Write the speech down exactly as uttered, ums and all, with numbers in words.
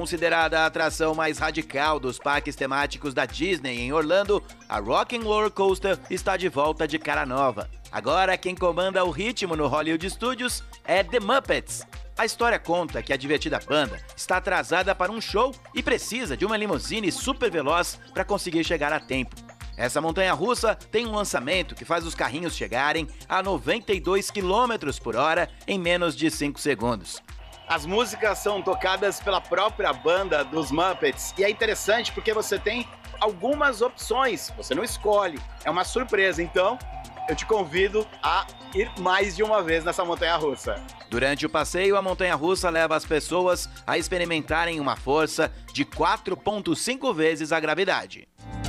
Considerada a atração mais radical dos parques temáticos da Disney em Orlando, a Rocking Roller Coaster está de volta de cara nova. Agora, quem comanda o ritmo no Hollywood Studios é The Muppets. A história conta que a divertida banda está atrasada para um show e precisa de uma limusine super veloz para conseguir chegar a tempo. Essa montanha-russa tem um lançamento que faz os carrinhos chegarem a noventa e dois quilômetros por hora em menos de cinco segundos. As músicas são tocadas pela própria banda dos Muppets e é interessante porque você tem algumas opções, você não escolhe, é uma surpresa, então eu te convido a ir mais de uma vez nessa montanha-russa. Durante o passeio, a montanha-russa leva as pessoas a experimentarem uma força de quatro vírgula cinco vezes a gravidade.